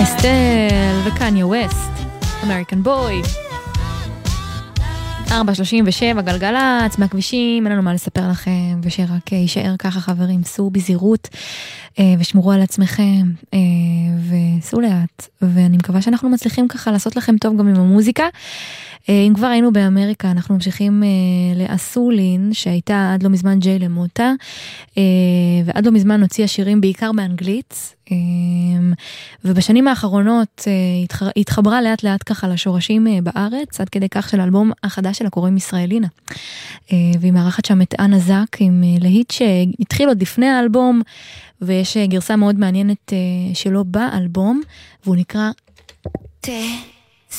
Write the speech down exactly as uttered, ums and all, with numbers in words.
אסטל וקניה ווסט, אמריקן בוי. ארבע שלושים ושבע, גלגלץ, מהכבישים, אין לנו מה לספר לכם, ושרק יישאר ככה חברים, סעו בזהירות, ושמרו על עצמכם, וסעו לאט, ואני מקווה שאנחנו מצליחים ככה לעשות לכם טוב גם עם המוזיקה. אם כבר היינו באמריקה, אנחנו ממשיכים לאסולין, שהייתה עד לא מזמן ג'יי למוטה, ועד לא מזמן הוציאה שירים בעיקר באנגלית, ובשנים האחרונות התחברה לאט לאט ככה לשורשים בארץ, עד כדי כך של האלבום החדש שלה קוראים ישראלינה, והיא מארחת שם את אנה זק עם להיט שהתחיל עוד לפני האלבום, ויש גרסה מאוד מעניינת שלו באלבום, והוא נקרא תה